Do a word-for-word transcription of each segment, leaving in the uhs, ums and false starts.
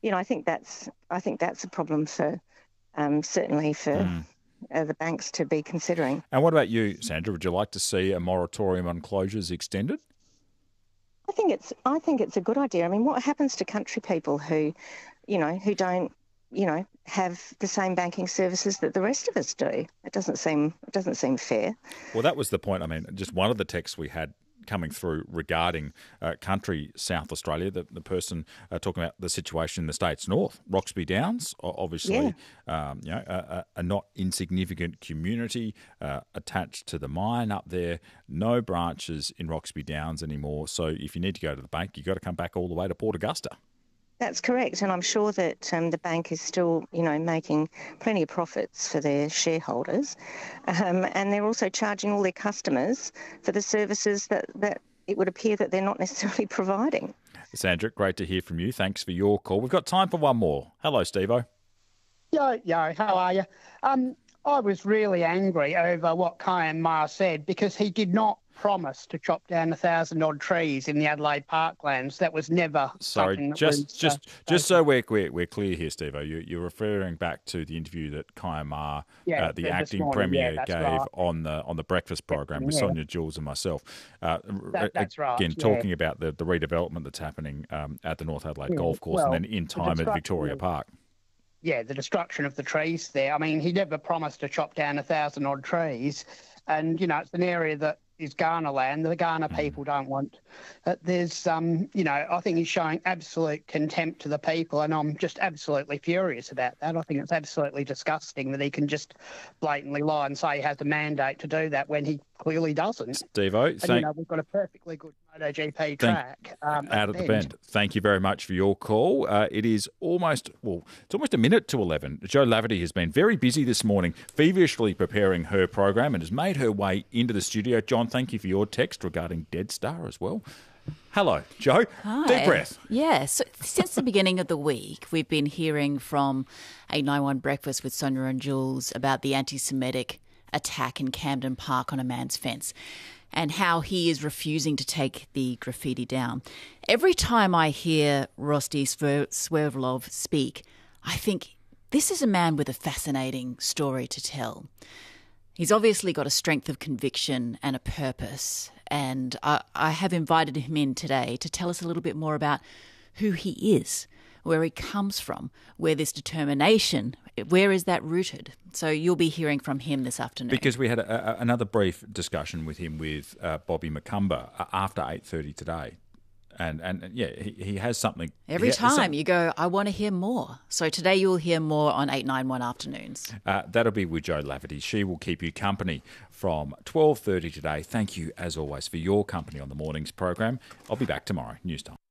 you know, I think that's I think that's a problem for um, certainly for mm. uh, the banks to be considering. And what about you, Sandra? Would you like to see a moratorium on closures extended? I think it's I think it's a good idea. I mean, what happens to country people who, you know, who don't, you know, have the same banking services that the rest of us do? It doesn't seem it doesn't seem fair. Well, that was the point. I mean, just one of the texts we had coming through regarding uh, country South Australia, the, the person uh, talking about the situation in the states north, Roxby Downs, obviously, yeah. um, you know, a, a not insignificant community uh, attached to the mine up there. No branches in Roxby Downs anymore. So if you need to go to the bank, you've got to come back all the way to Port Augusta. That's correct, and I'm sure that um, the bank is still, you know, making plenty of profits for their shareholders, um, and they're also charging all their customers for the services that, that it would appear that they're not necessarily providing. Sandra, great to hear from you. Thanks for your call. We've got time for one more. Hello, Steve-o. Yo, yo, how are you? Um, I was really angry over what Kyan Ma said because he did not promise to chop down a thousand odd trees in the Adelaide Parklands. That was never Sorry, something that just was, just uh, just so we're, we're we're clear here, Steve-o, you, you're referring back to the interview that Kyan Ma, yeah, uh, the yeah, acting morning, premier, yeah, gave right. on the on the breakfast program with yeah. Sonia Jules and myself. Uh, that, that's right. Again, yeah. talking about the, the redevelopment that's happening um, at the North Adelaide yeah. Golf Course well, and then in time at Victoria Park. Yeah, the destruction of the trees there. I mean, he never promised to chop down a thousand odd trees. And, you know, it's an area that is Kaurna land. The Kaurna mm. people don't want. Uh, there's, um, you know, I think he's showing absolute contempt to the people, and I'm just absolutely furious about that. I think it's absolutely disgusting that he can just blatantly lie and say he has a mandate to do that when he clearly doesn't. Steve-o, and, thank- you know, we've got a perfectly good MotoGP track. Um, out of the bend. Thank you very much for your call. Uh, it is almost, well, it's almost a minute to eleven. Jo Laverty has been very busy this morning, feverishly preparing her program and has made her way into the studio. John, thank you for your text regarding Dead Star as well. Hello, Jo. Hi. Deep breath. Yeah, so since the beginning of the week, we've been hearing from eight nine one Breakfast with Sonia and Jules about the anti-Semitic attack in Camden Park on a man's fence and how he is refusing to take the graffiti down. Every time I hear Rosti Sverdlov speak, I think this is a man with a fascinating story to tell. He's obviously got a strength of conviction and a purpose, and I, I have invited him in today to tell us a little bit more about who he is, where he comes from, where this determination, where is that rooted? So you'll be hearing from him this afternoon. Because we had a, a, another brief discussion with him with uh, Bobby McCumber after eight thirty today. And, and yeah, he, he has something. Every he, time some, you go, I want to hear more. So today you'll hear more on eight nine one Afternoons. Uh, that'll be with Jo Laverty. She will keep you company from twelve thirty today. Thank you, as always, for your company on the morning's program. I'll be back tomorrow. News time.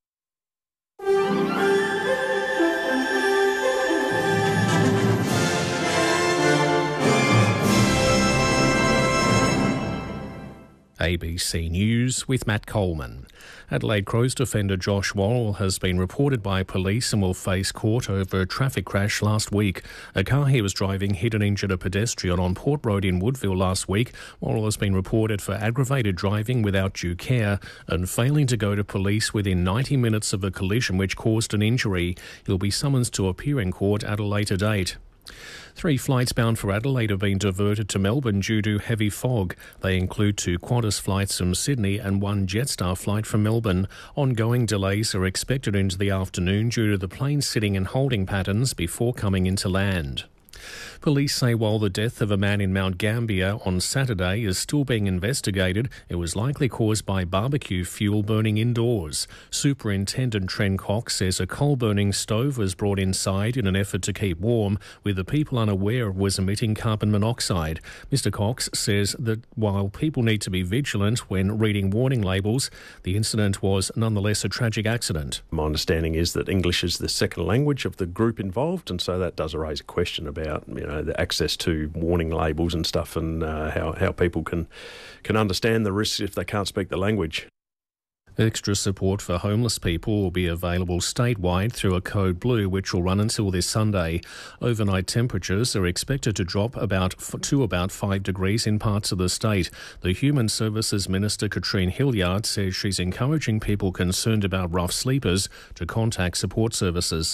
A B C News with Matt Coleman. Adelaide Crows defender Josh Worrell has been reported by police and will face court over a traffic crash last week. A car he was driving hit and injured a pedestrian on Port Road in Woodville last week. Worrell has been reported for aggravated driving without due care and failing to go to police within ninety minutes of a collision which caused an injury. He'll be summoned to appear in court at a later date. Three flights bound for Adelaide have been diverted to Melbourne due to heavy fog. They include two Qantas flights from Sydney and one Jetstar flight from Melbourne. Ongoing delays are expected into the afternoon due to the planes sitting in holding patterns before coming into land. Police say while the death of a man in Mount Gambier on Saturday is still being investigated, it was likely caused by barbecue fuel burning indoors. Superintendent Trent Cox says a coal-burning stove was brought inside in an effort to keep warm, with the people unaware it was emitting carbon monoxide. Mister Cox says that while people need to be vigilant when reading warning labels, the incident was nonetheless a tragic accident. My understanding is that English is the second language of the group involved, and so that does raise a question about, you know, the access to warning labels and stuff, and uh, how, how people can can understand the risks if they can't speak the language. Extra support for homeless people will be available statewide through a Code Blue, which will run until this Sunday. Overnight temperatures are expected to drop about to about five degrees in parts of the state. The Human Services Minister, Katrine Hilliard, says she's encouraging people concerned about rough sleepers to contact support services. I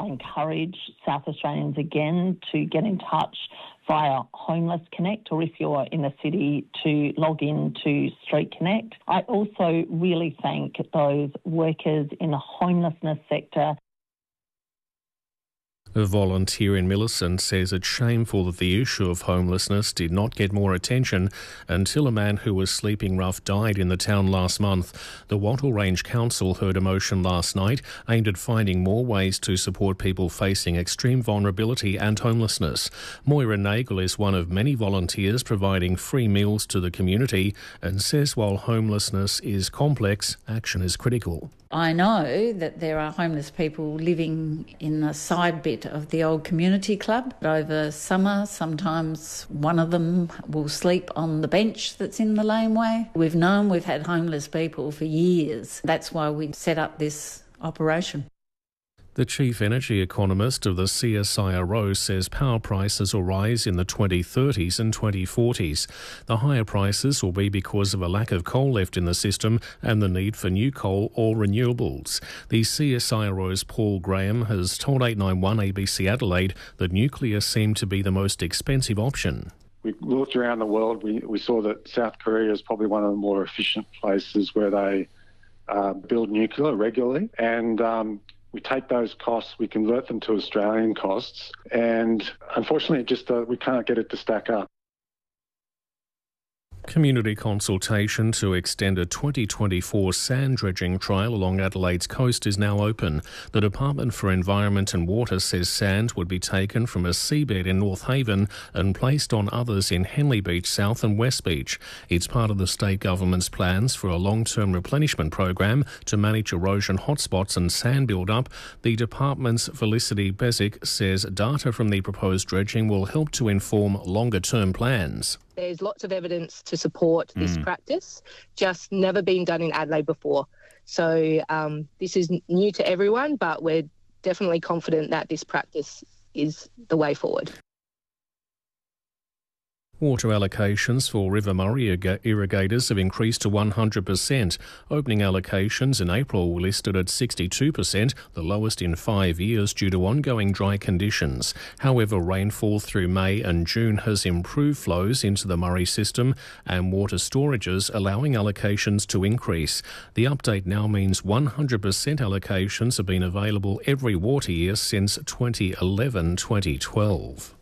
I encourage South Australians again to get in touch via Homeless Connect, or if you're in the city, to log in to Street Connect. I also really thank those workers in the homelessness sector. A volunteer in Millicent says it's shameful that the issue of homelessness did not get more attention until a man who was sleeping rough died in the town last month. The Wattle Range Council heard a motion last night aimed at finding more ways to support people facing extreme vulnerability and homelessness. Moira Nagel is one of many volunteers providing free meals to the community and says while homelessness is complex, action is critical. I know that there are homeless people living in the side bit of the old community club. Over summer, sometimes one of them will sleep on the bench that's in the laneway. We've known we've had homeless people for years. That's why we set up this operation. The chief energy economist of the C S I R O says power prices will rise in the twenty thirties and twenty forties. The higher prices will be because of a lack of coal left in the system and the need for new coal or renewables. The C S I R O's Paul Graham has told eight nine one A B C Adelaide that nuclear seemed to be the most expensive option. We looked around the world, we, we saw that South Korea is probably one of the more efficient places where they uh, build nuclear regularly, and um, we take those costs, we convert them to Australian costs, and unfortunately, it just uh, we can't get it to stack up. Community consultation to extend a twenty twenty-four sand dredging trial along Adelaide's coast is now open. The Department for Environment and Water says sand would be taken from a seabed in North Haven and placed on others in Henley Beach South and West Beach. It's part of the state government's plans for a long-term replenishment program to manage erosion hotspots and sand build-up. The department's Felicity Bezic says data from the proposed dredging will help to inform longer-term plans. There's lots of evidence to support this mm. practice, just never been done in Adelaide before. So um, this is new to everyone, but we're definitely confident that this practice is the way forward. Water allocations for River Murray irrigators have increased to one hundred percent. Opening allocations in April were listed at sixty-two percent, the lowest in five years due to ongoing dry conditions. However, rainfall through May and June has improved flows into the Murray system and water storages, allowing allocations to increase. The update now means one hundred percent allocations have been available every water year since twenty eleven twenty twelve.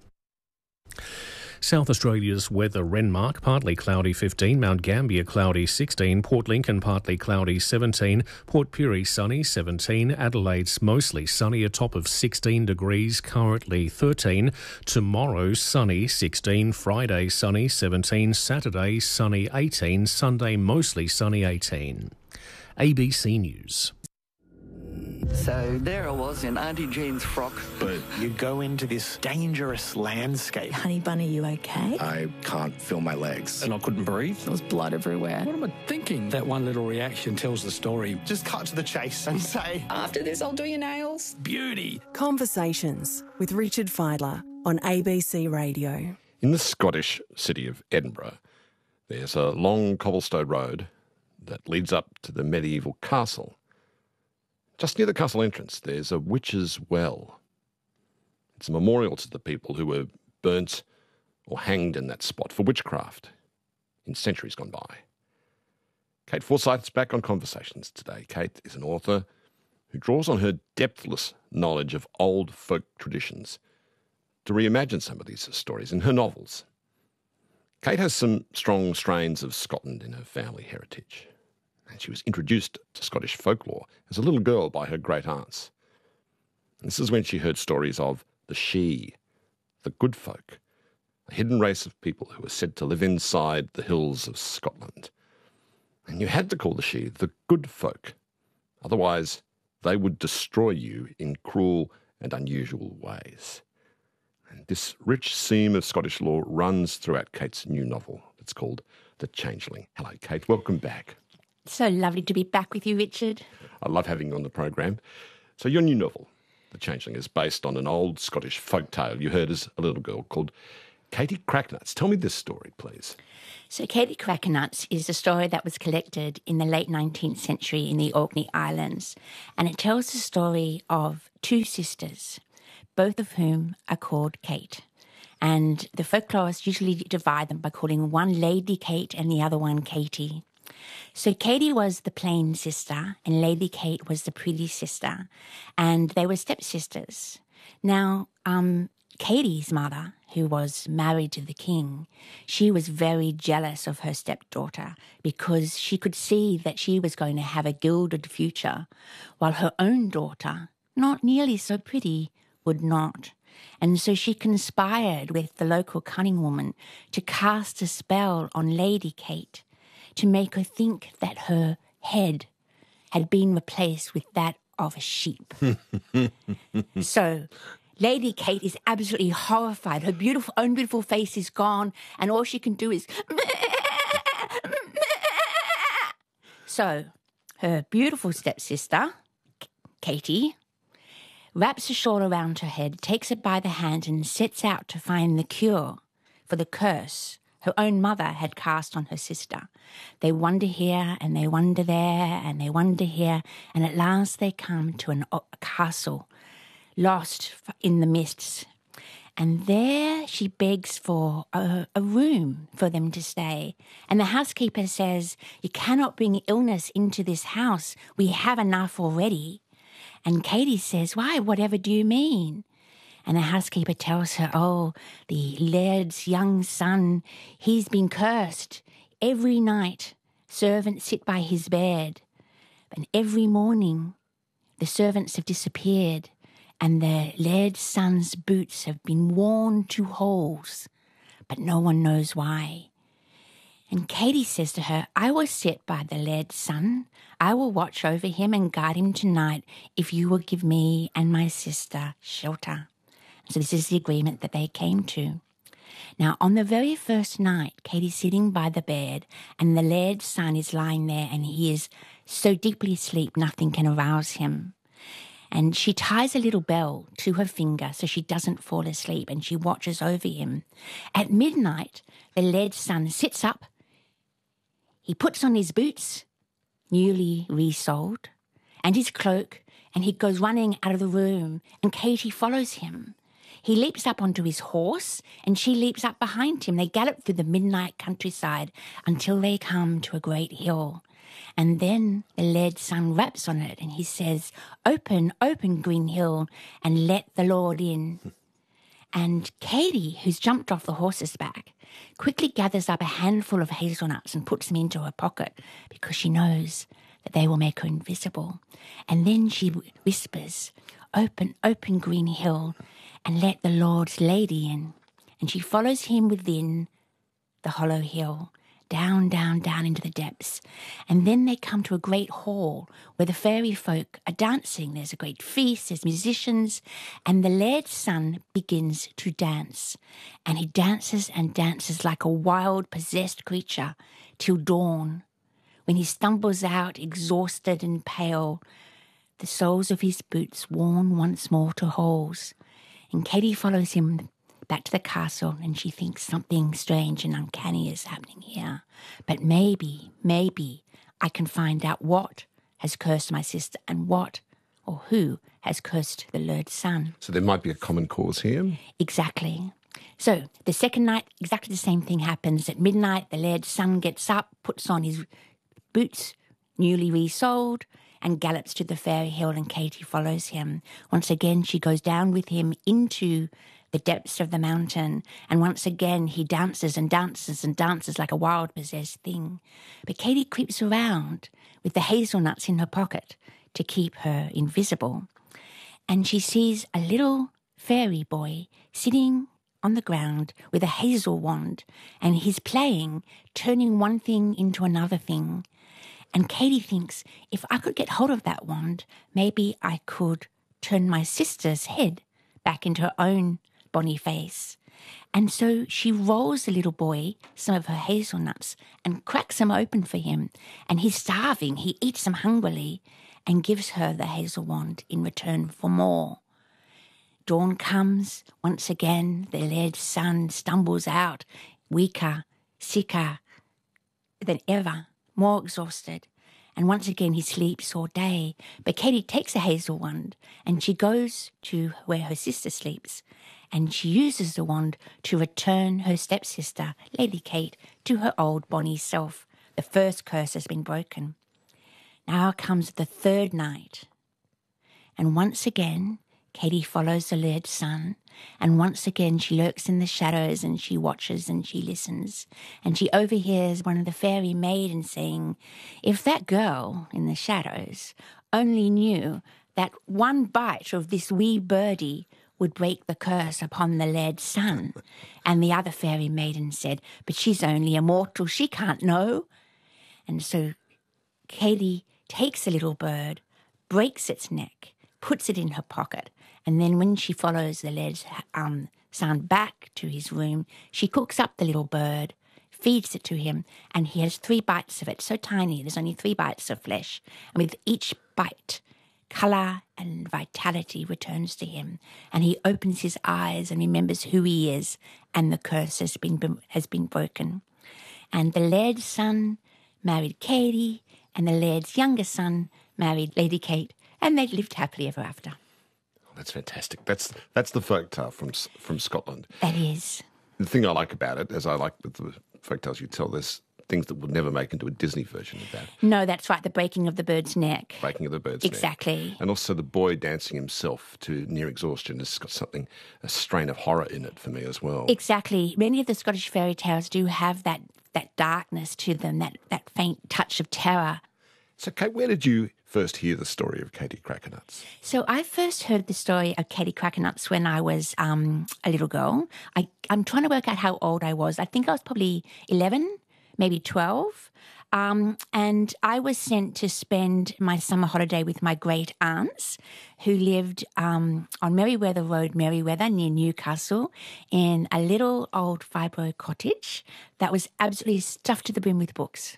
South Australia's weather: Renmark partly cloudy fifteen, Mount Gambier cloudy sixteen, Port Lincoln partly cloudy seventeen, Port Pirie sunny seventeen, Adelaide's mostly sunny, a top of sixteen degrees, currently thirteen. Tomorrow sunny sixteen, Friday sunny seventeen, Saturday sunny eighteen, Sunday mostly sunny eighteen. A B C News. So there I was in Auntie Jean's frock. But you go into this dangerous landscape. Honey Bunny, you okay? I can't feel my legs. And I couldn't breathe. There was blood everywhere. What am I thinking? That one little reaction tells the story. Just cut to the chase and say, after this, I'll do your nails. Beauty. Conversations with Richard Fidler on A B C Radio. In the Scottish city of Edinburgh, there's a long cobblestone road that leads up to the medieval castle. Just near the castle entrance, there's a witch's well. It's a memorial to the people who were burnt or hanged in that spot for witchcraft in centuries gone by. Kate Forsyth's back on Conversations today. Kate is an author who draws on her depthless knowledge of old folk traditions to reimagine some of these stories in her novels. Kate has some strong strains of Scotland in her family heritage, and she was introduced to Scottish folklore as a little girl by her great aunts. And this is when she heard stories of the Sidhe, the good folk, a hidden race of people who were said to live inside the hills of Scotland. And you had to call the Sidhe the good folk, otherwise they would destroy you in cruel and unusual ways. And this rich seam of Scottish law runs throughout Kate's new novel. It's called The Changeling. Hello, Kate. Welcome back. So lovely to be back with you, Richard. I love having you on the program. So your new novel, The Changeling, is based on an old Scottish folk tale you heard as a little girl called Katie Cracknuts. Tell me this story, please. So Katie Cracknuts is a story that was collected in the late nineteenth century in the Orkney Islands, and it tells the story of two sisters, both of whom are called Kate. And the folklorists usually divide them by calling one Lady Kate and the other one Katie. So Katie was the plain sister and Lady Kate was the pretty sister, and they were stepsisters. Now, um, Katie's mother, who was married to the king, she was very jealous of her stepdaughter because she could see that she was going to have a gilded future, while her own daughter, not nearly so pretty, would not. And so she conspired with the local cunning woman to cast a spell on Lady Kate to make her think that her head had been replaced with that of a sheep. So Lady Kate is absolutely horrified. Her beautiful, own beautiful face is gone, and all she can do is... So her beautiful stepsister, Katie, wraps a shawl around her head, takes it by the hand, and sets out to find the cure for the curse her own mother had cast on her sister. They wander here, and they wander there, and they wander here, and at last they come to an, a castle, lost in the mists. And there she begs for a, a room for them to stay. And the housekeeper says, "You cannot bring illness into this house. We have enough already." And Katie says, "Why, whatever do you mean?" And the housekeeper tells her, "Oh, the laird's young son, he's been cursed. Every night, servants sit by his bed. And every morning, the servants have disappeared, and the laird's son's boots have been worn to holes, but no one knows why." And Katie says to her, "I will sit by the laird's son. I will watch over him and guard him tonight if you will give me and my sister shelter." So this is the agreement that they came to. Now, on the very first night, Katie's sitting by the bed, and the laird's son is lying there, and he is so deeply asleep nothing can arouse him. And she ties a little bell to her finger so she doesn't fall asleep, and she watches over him. At midnight, the laird's son sits up. He puts on his boots, newly resoled, and his cloak, and he goes running out of the room, and Katie follows him. He leaps up onto his horse, and she leaps up behind him. They gallop through the midnight countryside until they come to a great hill. And then the laird's son raps on it, and he says, "Open, open, green hill, and let the Lord in." And Katie, who's jumped off the horse's back, quickly gathers up a handful of hazelnuts and puts them into her pocket because she knows that they will make her invisible. And then she whispers, "Open, open, green hill, and let the Lord's lady in." And she follows him within the hollow hill, down, down, down into the depths. And then they come to a great hall where the fairy folk are dancing. There's a great feast, there's musicians, and the laird's son begins to dance. And he dances and dances like a wild, possessed creature till dawn, when he stumbles out, exhausted and pale, the soles of his boots worn once more to holes. And Katie follows him back to the castle, and she thinks something strange and uncanny is happening here. But maybe, maybe I can find out what has cursed my sister and what or who has cursed the laird's son. So there might be a common cause here? Exactly. So the second night, exactly the same thing happens. At midnight, the laird's son gets up, puts on his boots, newly resoled, and gallops to the fairy hill, and Katie follows him. Once again, she goes down with him into the depths of the mountain, and once again he dances and dances and dances like a wild possessed thing. But Katie creeps around with the hazelnuts in her pocket to keep her invisible, and she sees a little fairy boy sitting on the ground with a hazel wand, and he's playing, turning one thing into another thing. And Katie thinks, if I could get hold of that wand, maybe I could turn my sister's head back into her own bonny face. And so she rolls the little boy some of her hazelnuts and cracks them open for him. And he's starving. He eats them hungrily and gives her the hazel wand in return for more. Dawn comes. Once again, the laird's son stumbles out, weaker, sicker than ever, more exhausted. And once again he sleeps all day. But Katie takes a hazel wand and she goes to where her sister sleeps, and she uses the wand to return her stepsister, Lady Kate, to her old bonny self. The first curse has been broken. Now comes the third night. And once again, Katie follows the laird's son, and once again she lurks in the shadows and she watches and she listens, and she overhears one of the fairy maidens saying, "If that girl in the shadows only knew that one bite of this wee birdie would break the curse upon the laird's son." And the other fairy maiden said, "But she's only a mortal, she can't know." And so Katie takes the little bird, breaks its neck, puts it in her pocket, and then when she follows the laird's um, son back to his room, she cooks up the little bird, feeds it to him, and he has three bites of it, so tiny, there's only three bites of flesh. And with each bite, colour and vitality returns to him, and he opens his eyes and remembers who he is, and the curse has been has been broken. And the laird's son married Katie, and the laird's younger son married Lady Kate, and they lived happily ever after. That's fantastic. That's that's the folktale from from Scotland. That is. The thing I like about it, as I like with the folktales you tell, there's things that will never make into a Disney version of that. No, that's right, the breaking of the bird's neck. Breaking of the bird's exactly. neck. And also the boy dancing himself to near exhaustion has got something, a strain of horror in it for me as well. Exactly. Many of the Scottish fairy tales do have that, that darkness to them, that, that faint touch of terror. So, Kate, where did you first hear the story of Katie Crackernuts? So I first heard the story of Katie Crackernuts when I was um, a little girl. I, I'm trying to work out how old I was. I think I was probably eleven, maybe twelve. Um, and I was sent to spend my summer holiday with my great aunts who lived um, on Merryweather Road, Merryweather, near Newcastle, in a little old fibro cottage that was absolutely stuffed to the brim with books.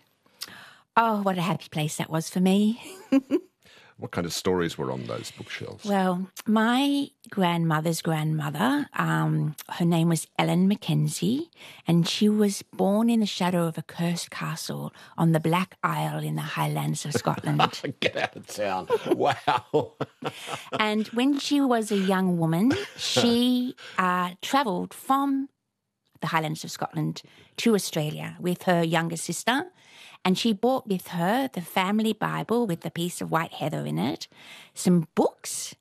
Oh, what a happy place that was for me. What kind of stories were on those bookshelves? Well, my grandmother's grandmother, um, her name was Ellen Mackenzie, and she was born in the shadow of a cursed castle on the Black Isle in the Highlands of Scotland. Get out of town. Wow. And when she was a young woman, she uh, travelled from the Highlands of Scotland to Australia with her younger sister. And she brought with her the family Bible with a piece of white heather in it, some books,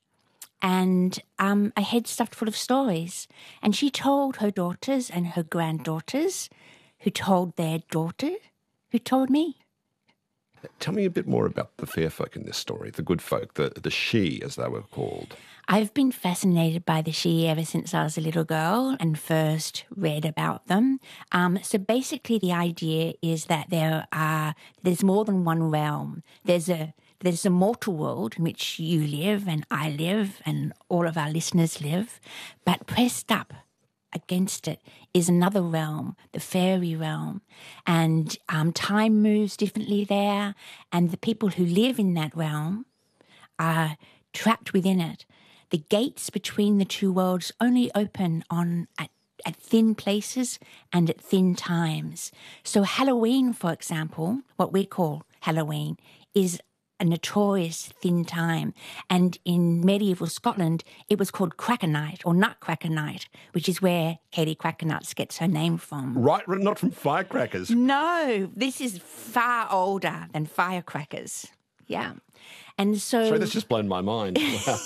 and um, a head stuffed full of stories. And she told her daughters and her granddaughters, who told their daughter, who told me. Tell me a bit more about the fair folk in this story, the good folk, the, the she, as they were called. I've been fascinated by the she ever since I was a little girl and first read about them. Um, so basically the idea is that there are, there's more than one realm. There's a There's a mortal world in which you live and I live and all of our listeners live, but pressed up against it is another realm, the fairy realm. And um, time moves differently there, and the people who live in that realm are trapped within it. The gates between the two worlds only open on at, at thin places and at thin times. So Halloween, for example, what we call Halloween, is a notorious thin time. And in medieval Scotland, it was called Cracker Night or Nutcracker Night, which is where Katie Crackernuts gets her name from. Right, not from firecrackers. No, this is far older than firecrackers. Yeah. And so... Sorry, that's just blown my mind. Wow.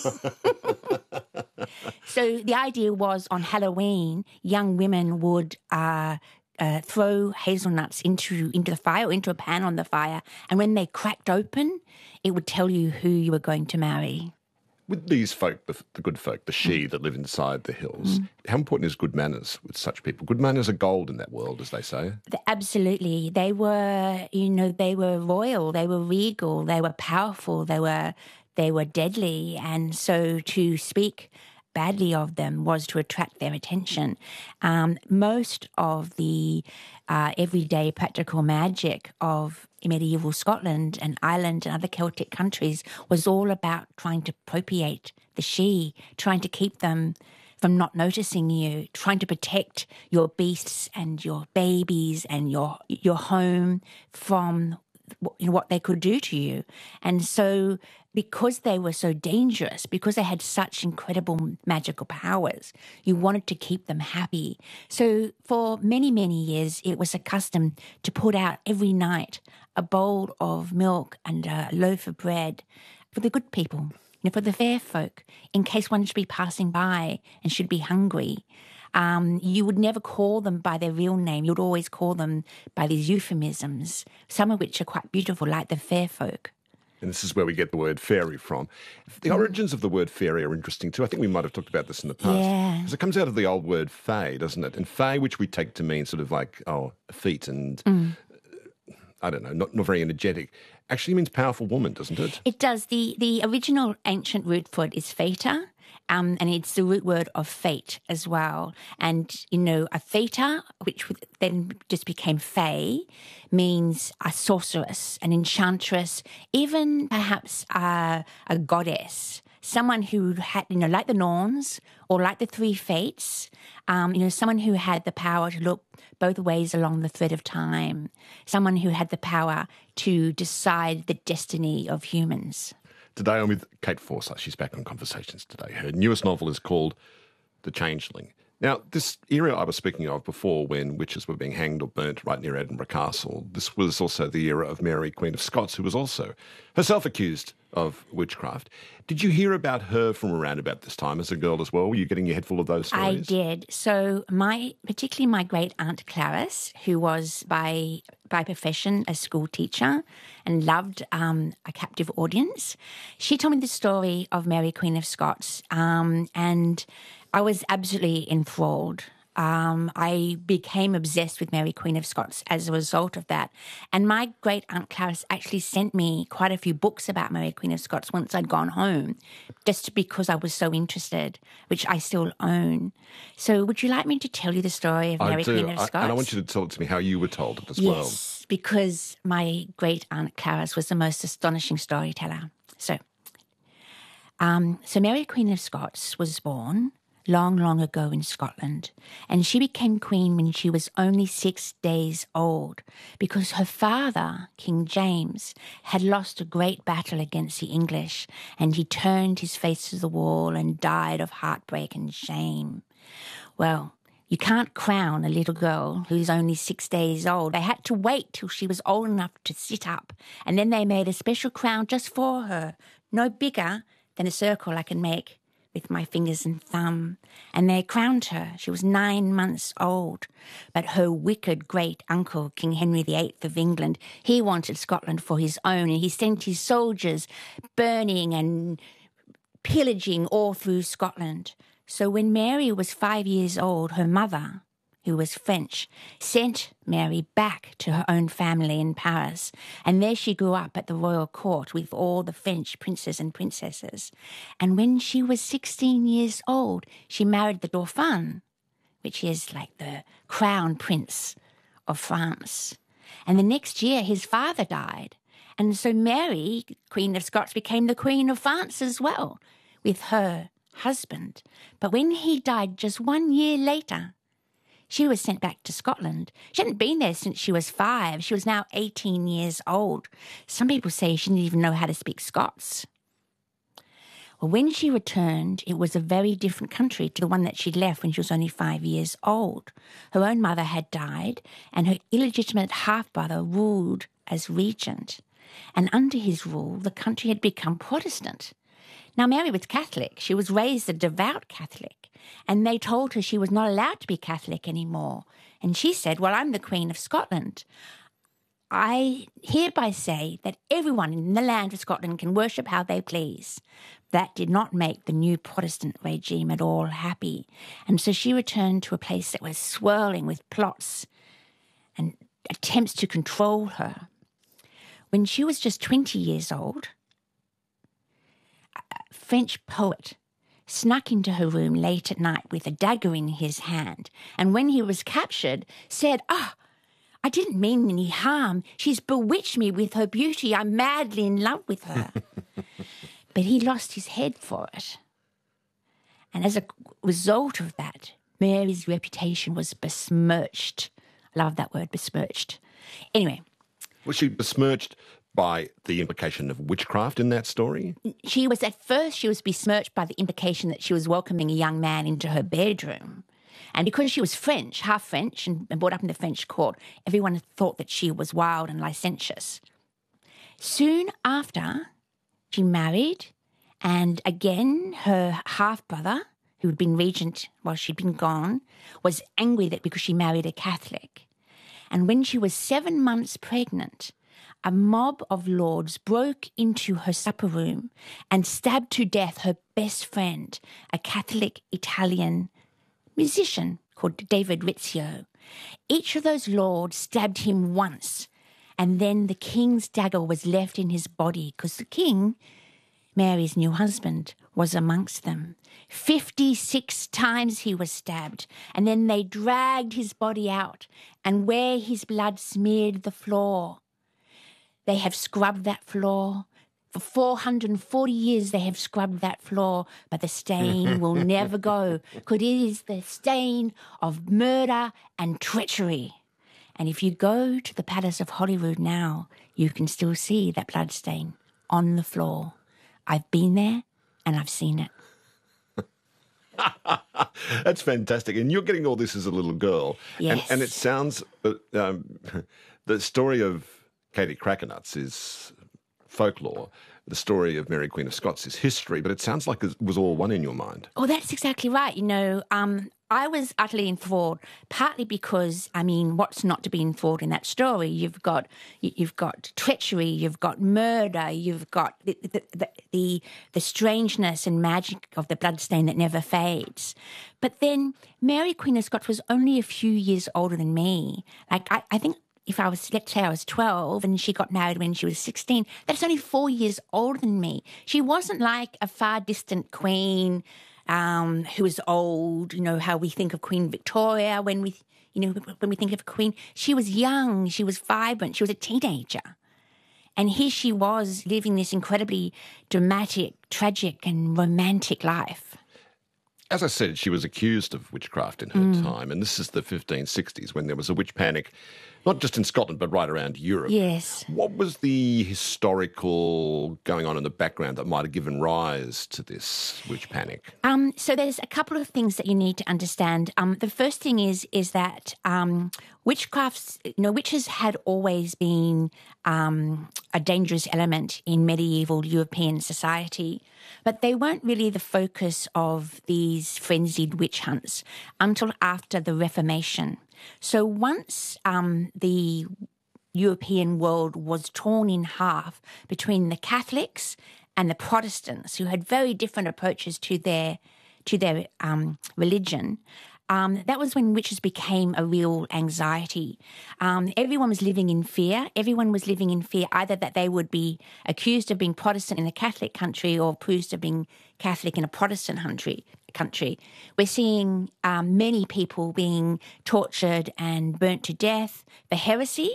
So the idea was on Halloween, young women would... Uh, Uh, throw hazelnuts into into the fire or into a pan on the fire, and when they cracked open, it would tell you who you were going to marry. With these folk, the, the good folk, the she Mm. that live inside the hills, Mm. how important is good manners with such people? Good manners are gold in that world, as they say. The, absolutely. They were, you know, they were royal, they were regal, they were powerful, they were they were deadly, and so to speak badly of them was to attract their attention. Um, most of the uh, everyday practical magic of medieval Scotland and Ireland and other Celtic countries was all about trying to propitiate the Sidhe, trying to keep them from not noticing you, trying to protect your beasts and your babies and your your home from you know, what they could do to you. And so because they were so dangerous, because they had such incredible magical powers, you wanted to keep them happy. So for many, many years, it was a custom to put out every night a bowl of milk and a loaf of bread for the good people, you know, for the fair folk, in case one should be passing by and should be hungry. Um, you would never call them by their real name. You would always call them by these euphemisms, some of which are quite beautiful, like the fair folk. And this is where we get the word fairy from. The origins of the word fairy are interesting too. I think we might have talked about this in the past. Yeah. Because it comes out of the old word fae, doesn't it? And fae, which we take to mean sort of like, oh, effete and, Mm. I don't know, not, not very energetic, actually means powerful woman, doesn't it? It does. The, the original ancient root for it is feta. Um, and it's the root word of fate as well. And, you know, a feta, which then just became fae, means a sorceress, an enchantress, even perhaps a, a goddess, someone who had, you know, like the Norns or like the three fates, um, you know, someone who had the power to look both ways along the thread of time, someone who had the power to decide the destiny of humans. Today I'm with Kate Forsyth. She's back on Conversations today. Her newest novel is called The Changeling. Now, this era I was speaking of before, when witches were being hanged or burnt right near Edinburgh Castle, this was also the era of Mary, Queen of Scots, who was also herself accused of witchcraft. Did you hear about her from around about this time as a girl as well? Were you getting your head full of those stories? I did. So my, particularly my great aunt Clarice, who was by by profession a school teacher and loved um, a captive audience, she told me the story of Mary, Queen of Scots, um, and I was absolutely enthralled. Um, I became obsessed with Mary, Queen of Scots as a result of that. And my great aunt Clarice actually sent me quite a few books about Mary, Queen of Scots once I'd gone home, just because I was so interested, which I still own. So would you like me to tell you the story of Mary, I do. Queen of Scots? I, and I want you to tell it to me how you were told it as yes, well. Yes, because my great aunt Clarice was the most astonishing storyteller. So, um, so Mary, Queen of Scots was born long, long ago in Scotland, and she became queen when she was only six days old because her father, King James, had lost a great battle against the English, and he turned his face to the wall and died of heartbreak and shame. Well, you can't crown a little girl who's only six days old. They had to wait till she was old enough to sit up, and then they made a special crown just for her, no bigger than a circle I can make with my fingers and thumb, and they crowned her. She was nine months old. But her wicked great-uncle, King Henry the Eighth of England, he wanted Scotland for his own, and he sent his soldiers burning and pillaging all through Scotland. So when Mary was five years old, her mother, who was French, sent Mary back to her own family in Paris. And there she grew up at the royal court with all the French princes and princesses. And when she was sixteen years old, she married the Dauphin, which is like the crown prince of France. And the next year, his father died. And so Mary, Queen of Scots, became the Queen of France as well, with her husband. But when he died just one year later, she was sent back to Scotland. She hadn't been there since she was five. She was now eighteen years old. Some people say she didn't even know how to speak Scots. Well, when she returned, it was a very different country to the one that she'd left when she was only five years old. Her own mother had died, and her illegitimate half-brother ruled as regent. And under his rule, the country had become Protestant. Now, Mary was Catholic. She was raised a devout Catholic. And they told her she was not allowed to be Catholic anymore. And she said, well, I'm the Queen of Scotland. I hereby say that everyone in the land of Scotland can worship how they please. That did not make the new Protestant regime at all happy. And so she returned to a place that was swirling with plots and attempts to control her. When she was just twenty years old, a French poet snuck into her room late at night with a dagger in his hand, and when he was captured, said, "Ah, oh, I didn't mean any harm. She's bewitched me with her beauty. I'm madly in love with her." But he lost his head for it. And as a result of that, Mary's reputation was besmirched. I love that word, besmirched. Anyway. Was she besmirched by the implication of witchcraft in that story? She was, at first, she was besmirched by the implication that she was welcoming a young man into her bedroom. And because she was French, half French, and brought up in the French court, everyone thought that she was wild and licentious. Soon after, she married, and again, her half-brother, who had been regent while she'd been gone, was angry that because she married a Catholic. And when she was seven months pregnant, a mob of lords broke into her supper room and stabbed to death her best friend, a Catholic Italian musician called David Rizzio. Each of those lords stabbed him once, and then the king's dagger was left in his body because the king, Mary's new husband, was amongst them. Fifty-six times he was stabbed, and then they dragged his body out, and where his blood smeared the floor, they have scrubbed that floor. For four hundred forty years they have scrubbed that floor, but the stain will never go, because it is the stain of murder and treachery. And if you go to the Palace of Holyrood now, you can still see that blood stain on the floor. I've been there and I've seen it. That's fantastic. And you're getting all this as a little girl. Yes. And, and it sounds, um, the story of Katie Crackernuts is folklore. The story of Mary Queen of Scots is history, but it sounds like it was all one in your mind. Oh, that's exactly right. You know, um, I was utterly enthralled, partly because, I mean, what's not to be enthralled in that story? You've got you've got treachery, you've got murder, you've got the the, the, the, the strangeness and magic of the bloodstain that never fades. But then Mary Queen of Scots was only a few years older than me. Like, I, I think if I was, let's say I was twelve and she got married when she was sixteen, that's only four years older than me. She wasn't like a far distant queen um, who was old, you know, how we think of Queen Victoria when we, you know, when we think of a queen. She was young, she was vibrant, she was a teenager. And here she was living this incredibly dramatic, tragic and romantic life. As I said, she was accused of witchcraft in her mm. time, and this is the fifteen sixties when there was a witch panic, not just in Scotland, but right around Europe. Yes. What was the historical going on in the background that might have given rise to this witch panic? Um, so there's a couple of things that you need to understand. Um, the first thing is is that um, witchcrafts, you know, witches had always been um, a dangerous element in medieval European society, but they weren't really the focus of these frenzied witch hunts until after the Reformation. So once um, the European world was torn in half between the Catholics and the Protestants, who had very different approaches to their to their um, religion, um, that was when witches became a real anxiety. Um, everyone was living in fear. Everyone was living in fear either that they would be accused of being Protestant in a Catholic country or accused of being Catholic in a Protestant country. country. We're seeing um, many people being tortured and burnt to death for heresy.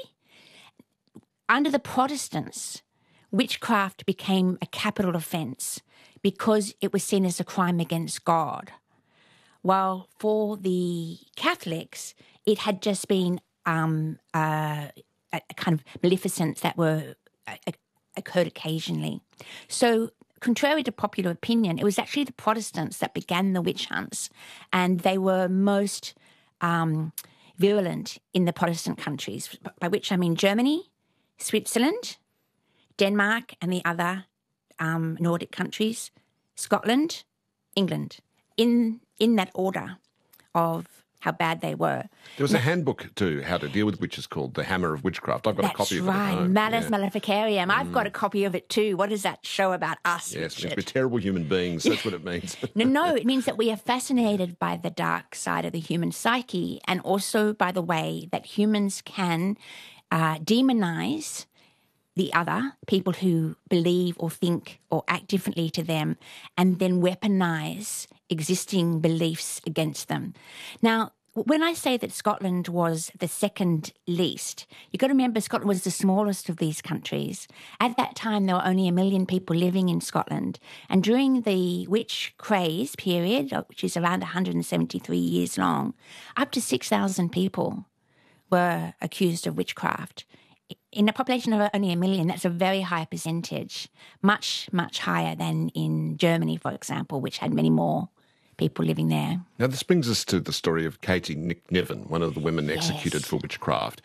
Under the Protestants, witchcraft became a capital offence because it was seen as a crime against God. While for the Catholics, it had just been um, uh, a, a kind of maleficence that were uh, occurred occasionally. So contrary to popular opinion, it was actually the Protestants that began the witch hunts, and they were most um, virulent in the Protestant countries, by which I mean Germany, Switzerland, Denmark, and the other um, Nordic countries, Scotland, England, in in that order of how bad they were. There was a handbook to how to deal with witches called The Hammer of Witchcraft. I've got That's a copy of right. it at home. Malus yeah. Maleficarium. I've Mm. got a copy of it too. What does that show about us, Yes, Richard? we're terrible human beings. That's what it means. No, no, it means that we are fascinated by the dark side of the human psyche, and also by the way that humans can uh, demonize the other, people who believe or think or act differently to them, and then weaponise existing beliefs against them. Now, when I say that Scotland was the second least, you've got to remember Scotland was the smallest of these countries. At that time, there were only a million people living in Scotland. And during the witch craze period, which is around one hundred seventy-three years long, up to six thousand people were accused of witchcraft. In a population of only a million, that's a very high percentage, much, much higher than in Germany, for example, which had many more people living there. Now, this brings us to the story of Katie Nick-Niven, one of the women Yes. executed for witchcraft.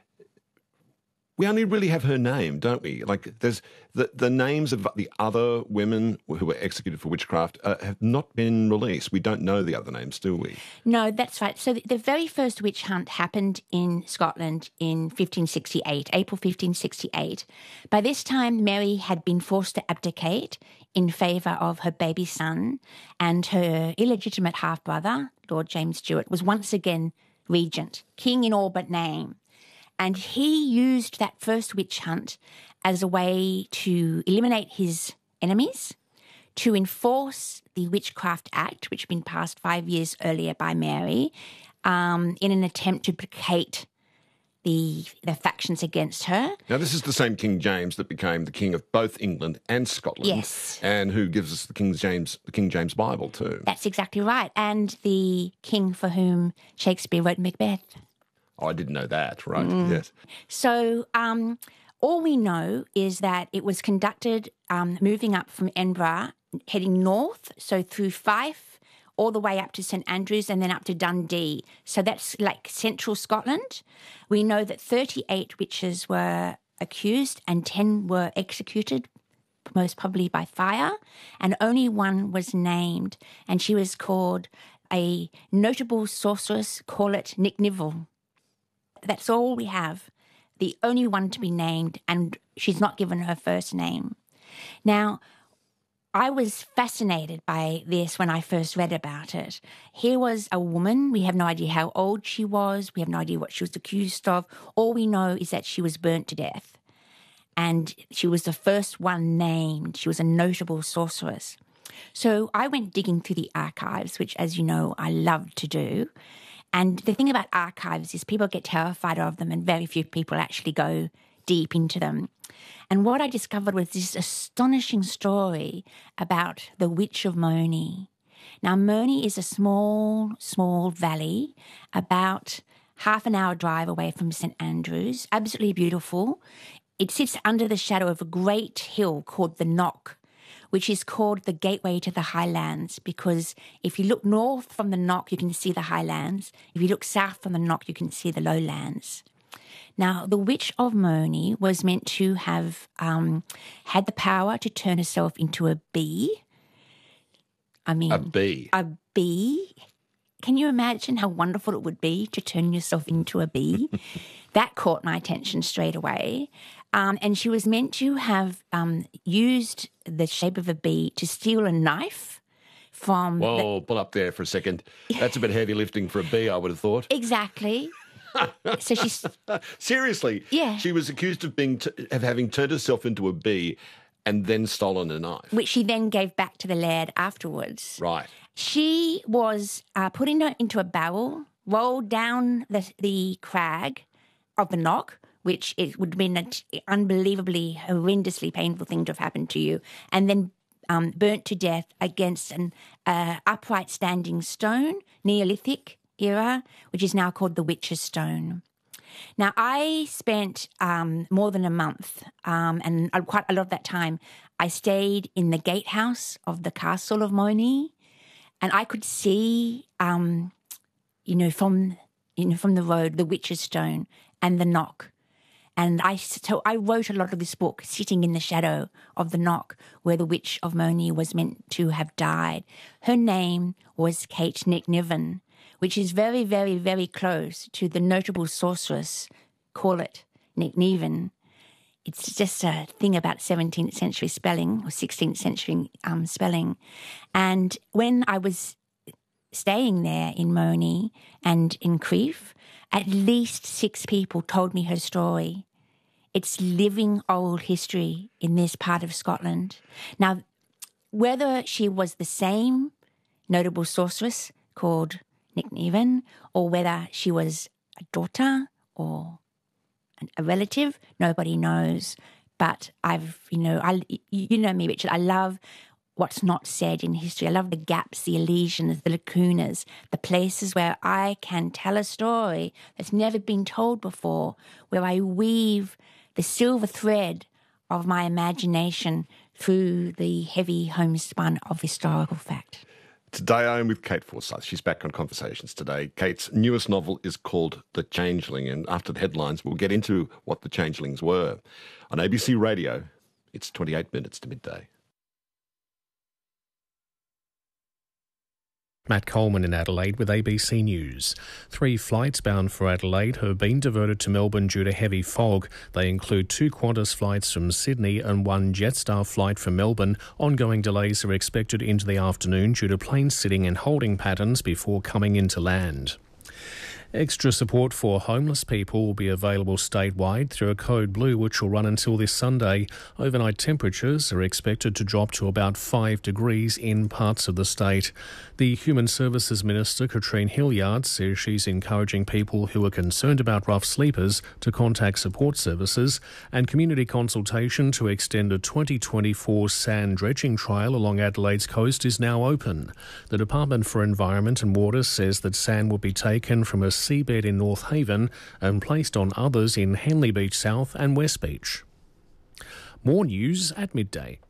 We only really have her name, don't we? Like, there's the, the names of the other women who were executed for witchcraft uh, have not been released. We don't know the other names, do we? No, that's right. So the, the very first witch hunt happened in Scotland in fifteen sixty-eight, April fifteen sixty-eight. By this time, Mary had been forced to abdicate in favour of her baby son, and her illegitimate half-brother, Lord James Stuart, was once again regent, king in all but name. And he used that first witch hunt as a way to eliminate his enemies, to enforce the Witchcraft Act, which had been passed five years earlier by Mary, um, in an attempt to placate the, the factions against her. Now, this is the same King James that became the king of both England and Scotland. Yes. And who gives us the King James, the King James Bible too. That's exactly right. And the king for whom Shakespeare wrote Macbeth. Oh, I didn't know that, right? Mm. Yes. So um, all we know is that it was conducted um, moving up from Edinburgh, heading north, so through Fife, all the way up to St Andrews and then up to Dundee. So that's like central Scotland. We know that thirty-eight witches were accused and ten were executed, most probably by fire, and only one was named, and she was called a notable sorceress, call it Nick-Niven. That's all we have, the only one to be named, and she's not given her first name. Now, I was fascinated by this when I first read about it. Here was a woman. We have no idea how old she was. We have no idea what she was accused of. All we know is that she was burnt to death. And she was the first one named. She was a notable sorceress. So I went digging through the archives, which, as you know, I love to do. And the thing about archives is people get terrified of them and very few people actually go deep into them. And what I discovered was this astonishing story about the Witch of Mony. Now, Mony is a small, small valley about half an hour drive away from St Andrews, absolutely beautiful. It sits under the shadow of a great hill called the Knock, which is called the gateway to the Highlands, because if you look north from the Knock, you can see the Highlands. If you look south from the Knock, you can see the lowlands. Now, the Witch of Mony was meant to have um, had the power to turn herself into a bee. I mean... A bee? A bee. Can you imagine how wonderful it would be to turn yourself into a bee? That caught my attention straight away. Um, and she was meant to have um, used the shape of a bee to steal a knife from... Whoa, the... pull up there for a second. That's a bit heavy lifting for a bee, I would have thought. Exactly. So she's... Seriously? Yeah. She was accused of being t- of having turned herself into a bee and then stolen a knife. Which she then gave back to the laird afterwards. Right. She was uh, put in a, into a barrel, rolled down the, the crag of the Knock, which it would have been an unbelievably, horrendously painful thing to have happened to you, and then um, burnt to death against an uh, upright standing stone, Neolithic era, which is now called the Witch's Stone. Now, I spent um, more than a month, um, and quite a lot of that time, I stayed in the gatehouse of the Castle of Mony, and I could see, um, you know, from you know from the road, the Witch's Stone and the Knock. And I, so I wrote a lot of this book sitting in the shadow of the Knock where the Witch of Mony was meant to have died. Her name was Kate Nick-Niven, which is very, very, very close to the notable sorceress, call it Nick-Niven. It's just a thing about seventeenth century spelling or sixteenth century um, spelling. And when I was staying there in Mony and in Crieff, at least six people told me her story It's living old history in this part of Scotland. Now, whether she was the same notable sorceress called Nick Niven, or whether she was a daughter or a relative, nobody knows. But I've, you know, I, you know me, Richard, I love what's not said in history. I love the gaps, the elisions, the lacunas, the places where I can tell a story that's never been told before, where I weave the silver thread of my imagination through the heavy homespun of historical fact. Today I'm with Kate Forsyth. She's back on Conversations today. Kate's newest novel is called The Changeling, and after the headlines we'll get into what the changelings were. On A B C Radio, it's twenty-eight minutes to midday. Matt Coleman in Adelaide with A B C News. Three flights bound for Adelaide have been diverted to Melbourne due to heavy fog. They include two Qantas flights from Sydney and one Jetstar flight from Melbourne. Ongoing delays are expected into the afternoon due to planes sitting in holding patterns before coming into land. Extra support for homeless people will be available statewide through a Code Blue, which will run until this Sunday. Overnight temperatures are expected to drop to about five degrees in parts of the state. The Human Services Minister, Katrine Hilliard, says she's encouraging people who are concerned about rough sleepers to contact support services, and community consultation to extend a twenty twenty-four sand dredging trial along Adelaide's coast is now open. The Department for Environment and Water says that sand will be taken from a seabed in North Haven and placed on others in Henley Beach South and West Beach. More news at midday.